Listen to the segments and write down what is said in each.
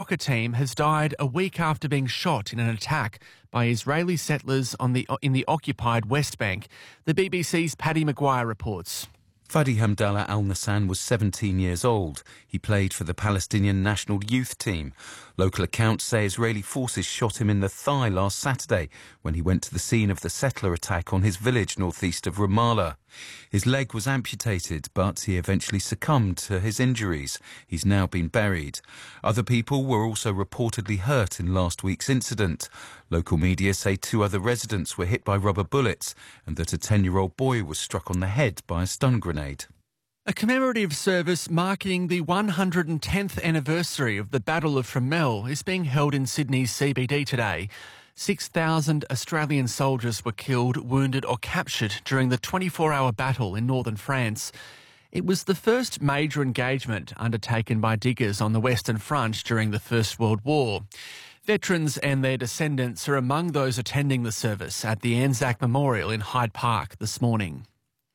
soccer team has died a week after being shot in an attack by Israeli settlers in the occupied West Bank. The BBC's Paddy Maguire reports. Fadi Hamdallah Al-Nassan was 17 years old. He played for the Palestinian national youth team. Local accounts say Israeli forces shot him in the thigh last Saturday when he went to the scene of the settler attack on his village northeast of Ramallah. His leg was amputated, but he eventually succumbed to his injuries. He's now been buried. Other people were also reportedly hurt in last week's incident. Local media say 2 other residents were hit by rubber bullets and that a 10-year-old boy was struck on the head by a stun grenade. A commemorative service marking the 110th anniversary of the Battle of Fromelles is being held in Sydney's CBD today. 6,000 Australian soldiers were killed, wounded or captured during the 24-hour battle in northern France. It was the first major engagement undertaken by diggers on the Western Front during the First World War. Veterans and their descendants are among those attending the service at the Anzac Memorial in Hyde Park this morning.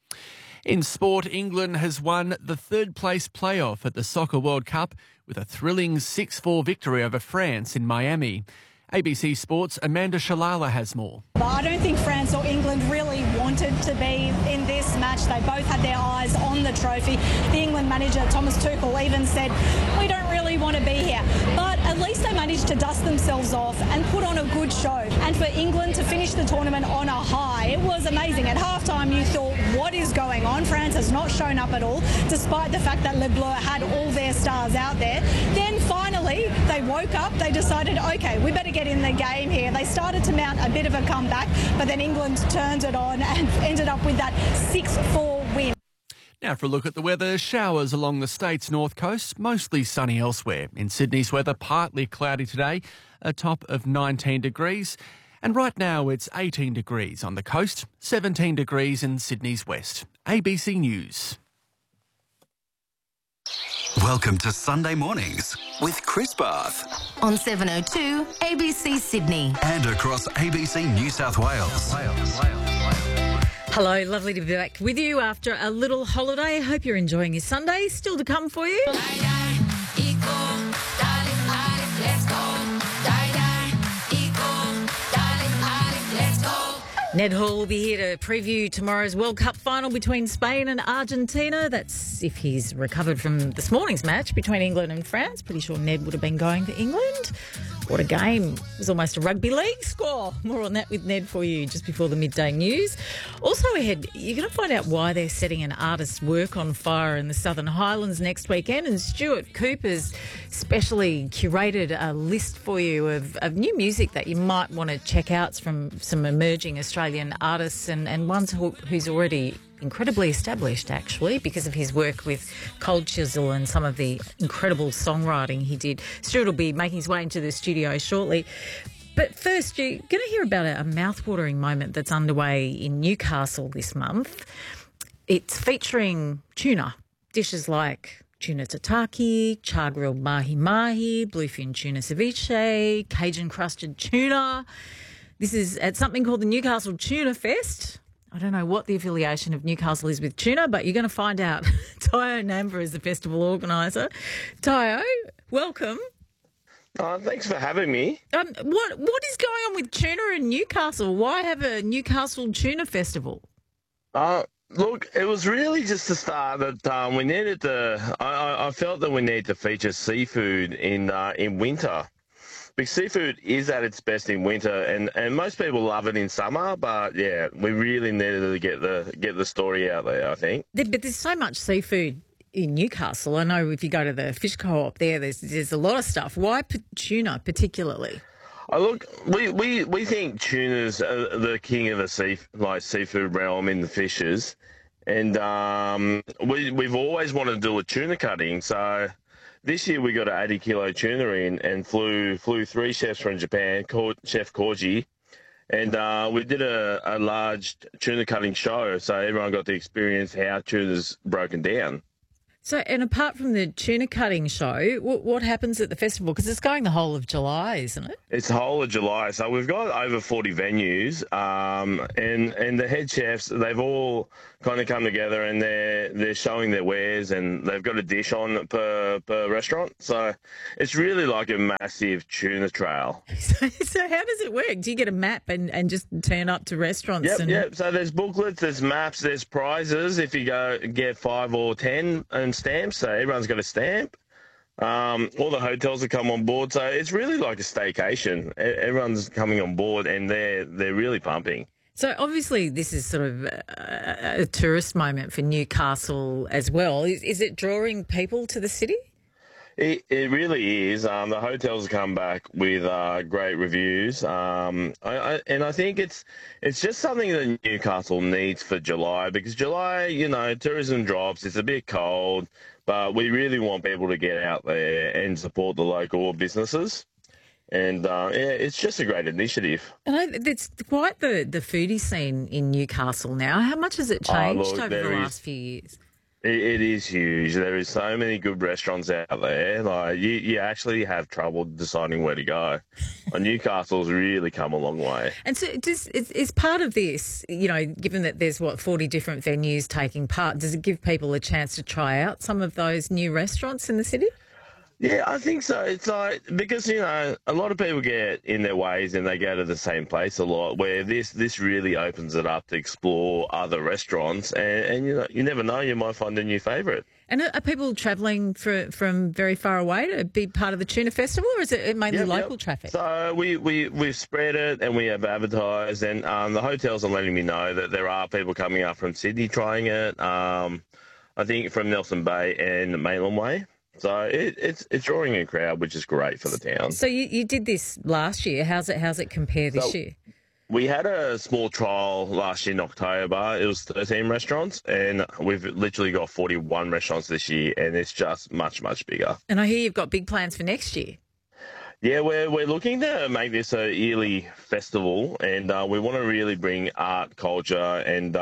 In sport, England has won the third-place playoff at the Soccer World Cup with a thrilling 6-4 victory over France in Miami. ABC Sports' Amanda Shalala has more. But I don't think France or England really wanted to be in this match. They both had their eyes on the trophy. The England manager, Thomas Tuchel, even said, "We don't really want to be here." But at least they managed to dust themselves off and put on a good show. And for England to finish the tournament on a high, it was amazing. At halftime, you thought, what is going on? France has not shown up at all, despite the fact that Le Bleu had all their stars out there. Then finally, they woke up. They decided, OK, we better get in the game here. They started to mount a bit of a comeback, but then England turned it on and ended up with that 6-4 win. Now for a look at the weather. Showers along the state's north coast, mostly sunny elsewhere. In Sydney's weather, partly cloudy today, a top of 19 degrees. And right now it's 18 degrees on the coast, 17 degrees in Sydney's west. ABC News. Welcome to Sunday Mornings with Chris Bath. On 702 ABC Sydney. And across ABC New South Wales. Hello, lovely to be back with you after a little holiday. I hope you're enjoying your Sunday. Still to come for you. Ned Hall will be here to preview tomorrow's World Cup final between Spain and Argentina. That's if he's recovered from this morning's match between England and France. Pretty sure Ned would have been going for England. What a game. It was almost a rugby league score. More on that with Ned for you just before the midday news. Also ahead, you're going to find out why they're setting an artist's work on fire in the Southern Highlands next weekend. And Stuart Cooper's specially curated a list for you of new music that you might want to check out from some emerging Australian artists and ones who's already incredibly established, actually, because of his work with Cold Chisel and some of the incredible songwriting he did. Stuart will be making his way into the studio shortly. But first, you're going to hear about a mouth-watering moment that's underway in Newcastle this month. It's featuring tuna, dishes like tuna tataki, char-grilled mahi-mahi, bluefin tuna ceviche, Cajun-crusted tuna. This is at something called the Newcastle Tuna Fest. I don't know what the affiliation of Newcastle is with tuna, but you're going to find out. Tayo Namva is the festival organiser. Tayo, welcome. Thanks for having me. What is going on with tuna in Newcastle? Why have a Newcastle Tuna Festival? Look, it was really just the start that we needed to. I felt that we needed to feature seafood in winter. Because seafood is at its best in winter, and most people love it in summer. But yeah, we really needed to get the story out there, I think. But there's so much seafood in Newcastle. I know if you go to the fish co-op there, there's a lot of stuff. Why tuna particularly? Look, we think tuna's the king of the seafood realm in the fishes, and we've always wanted to do a tuna cutting. So this year we got an 80-kilo tuna in and flew 3 chefs from Japan, Chef Koji, and we did a large tuna cutting show, so everyone got to experience how tuna's broken down. So, and apart from the tuna cutting show, what happens at the festival? Because it's going the whole of July, isn't it? It's the whole of July. So we've got over 40 venues, and the head chefs, they've all kind of come together and they're showing their wares, and they've got a dish on per restaurant. So it's really like a massive tuna trail. So how does it work? Do you get a map and just turn up to restaurants? Yep. So there's booklets, there's maps, there's prizes if you go get 5 or 10 and stamps. So everyone's got a stamp. All the hotels have come on board. So it's really like a staycation. Everyone's coming on board, and they're really pumping. So obviously this is sort of a tourist moment for Newcastle as well. Is it drawing people to the city? It really is. The hotels come back with great reviews, and I think it's just something that Newcastle needs for July, because July, tourism drops. It's a bit cold, but we really want people to get out there and support the local businesses. And it's just a great initiative. And it's quite the foodie scene in Newcastle now. How much has it changed over the last few years? It is huge. There is so many good restaurants out there. Like you actually have trouble deciding where to go. Newcastle's really come a long way. And so is part of this, given that there's 40 different venues taking part, does it give people a chance to try out some of those new restaurants in the city? Yeah, I think so. It's like, because, a lot of people get in their ways and they go to the same place a lot, where this really opens it up to explore other restaurants, and you never know, you might find a new favourite. And are people travelling from very far away to be part of the Tuna Festival, or is it mainly local traffic? So we've spread it, and we have advertised, and the hotels are letting me know that there are people coming up from Sydney trying it, I think from Nelson Bay and Maitland Way. So it's drawing a crowd, which is great for the town. So you did this last year. How's it compare this year? We had a small trial last year in October. It was 13 restaurants, and we've literally got 41 restaurants this year, and it's just much, much bigger. And I hear you've got big plans for next year. Yeah, we're looking to make this a yearly festival, and we want to really bring art, culture, and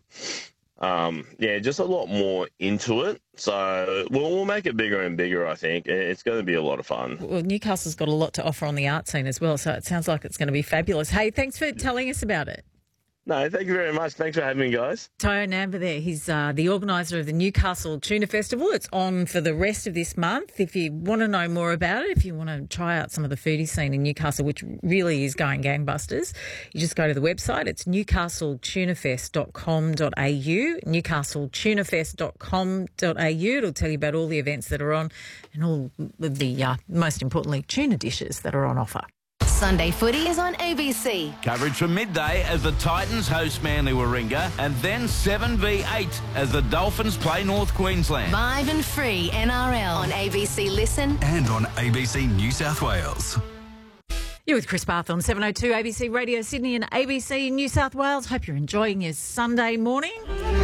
just a lot more into it. So we'll make it bigger and bigger, I think. It's going to be a lot of fun. Well, Newcastle's got a lot to offer on the art scene as well, so it sounds like it's going to be fabulous. Hey, thanks for telling us about it. No, thank you very much. Thanks for having me, guys. Tayo Namba there. He's the organiser of the Newcastle Tuna Festival. It's on for the rest of this month. If you want to know more about it, if you want to try out some of the foodie scene in Newcastle, which really is going gangbusters, you just go to the website. It's newcastletunafest.com.au, newcastletunafest.com.au. It'll tell you about all the events that are on and all of the, most importantly, tuna dishes that are on offer. Sunday Footy is on ABC. Coverage from midday as the Titans host Manly Warringah, and then 7v8 as the Dolphins play North Queensland. Live and free NRL on ABC Listen and on ABC New South Wales. You're with Chris Barth on 702 ABC Radio Sydney and ABC New South Wales. Hope you're enjoying your Sunday morning.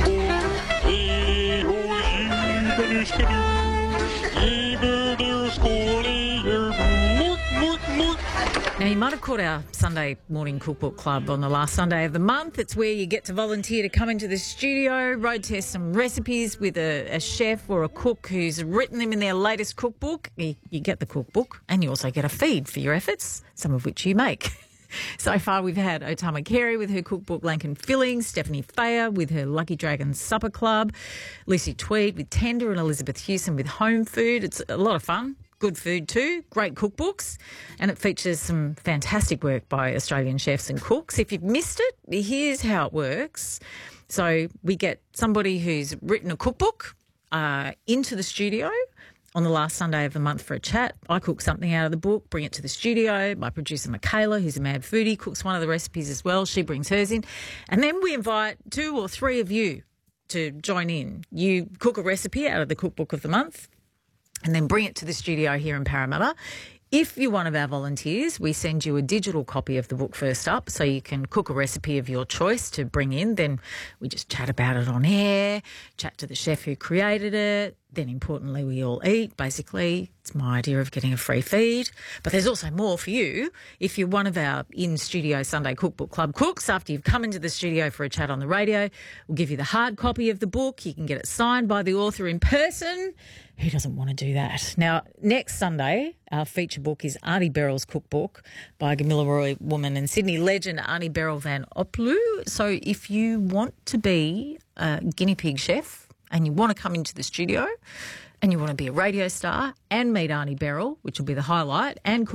Now, you might have caught our Sunday morning cookbook club on the last Sunday of the month. It's where you get to volunteer to come into the studio, road test some recipes with a chef or a cook who's written them in their latest cookbook. You get the cookbook and you also get a feed for your efforts, some of which you make. So far, we've had Otama Carey with her cookbook Lankan Fillings, Stephanie Thayer with her Lucky Dragon Supper Club, Lucy Tweed with Tender, and Elizabeth Hewson with Home Food. It's a lot of fun. Good food too, great cookbooks, and it features some fantastic work by Australian chefs and cooks. If you've missed it, here's how it works. So we get somebody who's written a cookbook into the studio on the last Sunday of the month for a chat. I cook something out of the book, bring it to the studio. My producer Michaela, who's a mad foodie, cooks one of the recipes as well. She brings hers in. And then we invite 2 or 3 of you to join in. You cook a recipe out of the cookbook of the month, and then bring it to the studio here in Parramatta. If you're one of our volunteers, we send you a digital copy of the book first up, so you can cook a recipe of your choice to bring in. Then we just chat about it on air, chat to the chef who created it, then importantly we all eat. Basically, it's my idea of getting a free feed. But there's also more for you. If you're one of our in-studio Sunday Cookbook Club cooks, after you've come into the studio for a chat on the radio, we'll give you the hard copy of the book. You can get it signed by the author in person. Who doesn't want to do that? Now, next Sunday, our feature book is Arnie Beryl's cookbook by Gamilaroi woman and Sydney legend Arnie Beryl van Oplu. So if you want to be a guinea pig chef and you want to come into the studio and you want to be a radio star and meet Arnie Beryl, which will be the highlight, and cook